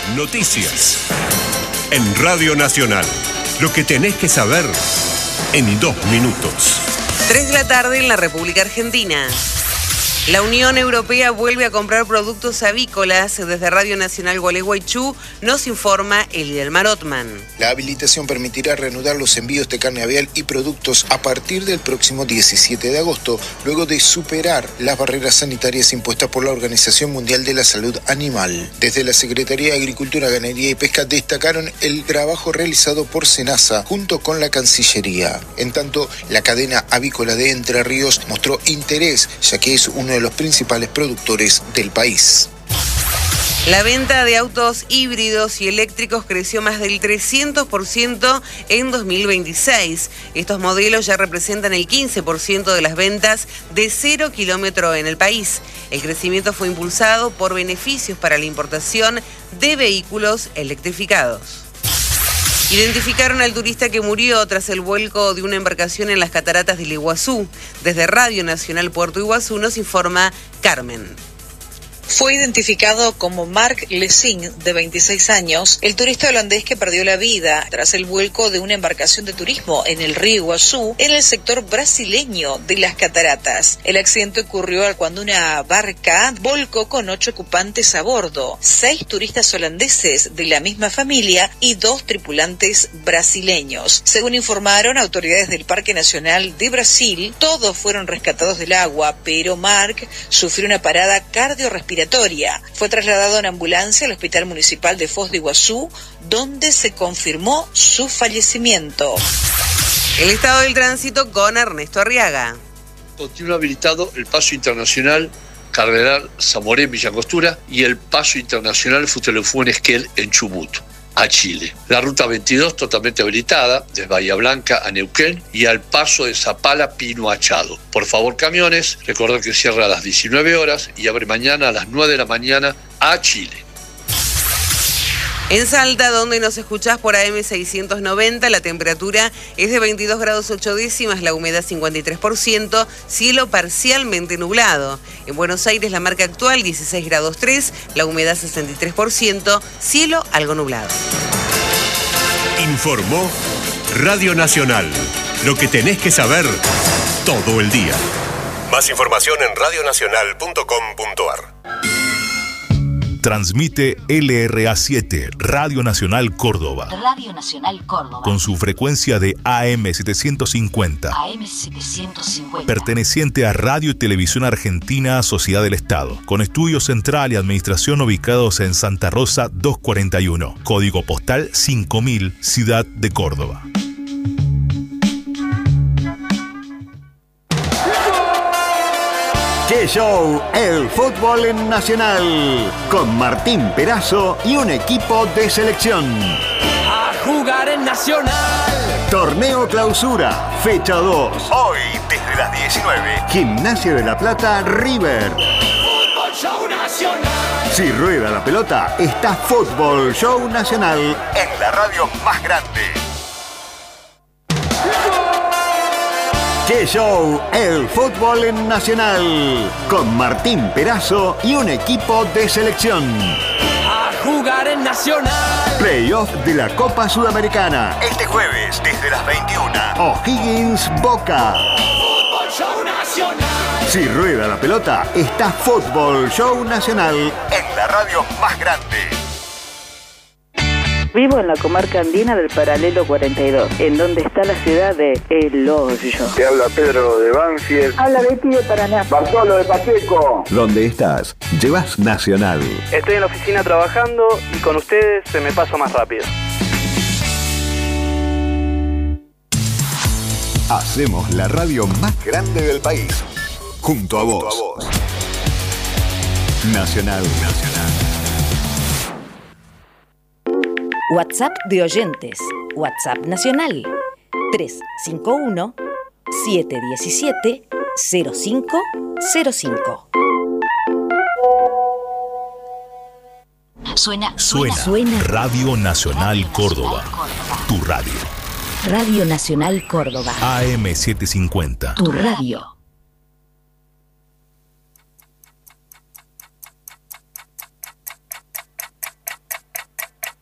Noticias. En Radio Nacional. Lo que tenés que saber en 2 minutos. 3 de la tarde en la República Argentina. La Unión Europea vuelve a comprar productos avícolas. Desde Radio Nacional Gualeguaychú nos informa Elidelmar Otman. La habilitación permitirá reanudar los envíos de carne avial y productos a partir del próximo 17 de agosto, luego de superar las barreras sanitarias impuestas por la Organización Mundial de la Salud Animal. Desde la Secretaría de Agricultura, Ganadería y Pesca destacaron el trabajo realizado por SENASA junto con la Cancillería. En tanto, la cadena avícola de Entre Ríos mostró interés, ya que es uno de los principales productores del país. La venta de autos híbridos y eléctricos creció más del 300% en 2026. Estos modelos ya representan el 15% de las ventas de 0 kilómetro en el país. El crecimiento fue impulsado por beneficios para la importación de vehículos electrificados. Identificaron al turista que murió tras el vuelco de una embarcación en las cataratas del Iguazú. Desde Radio Nacional Puerto Iguazú nos informa Carmen. Fue identificado como Mark Lessing, de 26 años, el turista holandés que perdió la vida tras el vuelco de una embarcación de turismo en el río Iguazú, en el sector brasileño de las cataratas. El accidente ocurrió cuando una barca volcó con 8 ocupantes a bordo, 6 turistas holandeses de la misma familia y 2 tripulantes brasileños. Según informaron autoridades del Parque Nacional de Brasil, todos fueron rescatados del agua, pero Mark sufrió una parada cardiorrespiratoria. Fue trasladado en ambulancia al Hospital Municipal de Foz de Iguazú, donde se confirmó su fallecimiento. El estado del tránsito con Ernesto Arriaga. Continúa habilitado el paso internacional Cardenal Zamoré en Villa Angostura y el paso internacional Futelefú en Esquel en Chubut, a Chile. La ruta 22 totalmente habilitada, desde Bahía Blanca a Neuquén y al paso de Zapala Pino Achado. Por favor, camiones, recordad que cierra a las 19 horas y abre mañana a las 9 de la mañana a Chile. En Salta, donde nos escuchás por AM 690, la temperatura es de 22 grados 8 décimas, la humedad 53%, cielo parcialmente nublado. En Buenos Aires, la marca actual 16 grados 3, la humedad 63%, cielo algo nublado. Informó Radio Nacional. Lo que tenés que saber todo el día. Más información en radionacional.com.ar. Transmite LRA7, Radio Nacional Córdoba. Radio Nacional Córdoba. Con su frecuencia de AM 750. AM 750. Perteneciente a Radio y Televisión Argentina, Sociedad del Estado. Con estudio central y administración ubicados en Santa Rosa 241. Código postal 5000, Ciudad de Córdoba. ¡Qué show! El fútbol en Nacional. Con Martín Perazo y un equipo de selección. A jugar en Nacional. Torneo Clausura, fecha 2. Hoy, desde las 19. Gimnasia de la Plata, River. Fútbol Show Nacional. Si rueda la pelota, está Fútbol Show Nacional en la radio más grande. ¡Qué show! El fútbol en Nacional. Con Martín Perazo y un equipo de selección. A jugar en Nacional. Playoff de la Copa Sudamericana. Este jueves, desde las 21. O'Higgins Boca. Fútbol Show Nacional. Si rueda la pelota, está Fútbol Show Nacional en la radio más grande. Vivo en la comarca andina del Paralelo 42, en donde está la ciudad de El Hoyo. Te habla Pedro de Banfield. Habla Betty de Paraná. Bartolo de Pacheco. ¿Dónde estás? Llevas Nacional. Estoy en la oficina trabajando y con ustedes se me pasa más rápido. Hacemos la radio más grande del país. Junto a vos. Nacional. WhatsApp de oyentes. WhatsApp nacional. 351-717-0505. Suena. Radio Nacional Córdoba. Tu radio. Radio Nacional Córdoba. AM 750. Tu radio.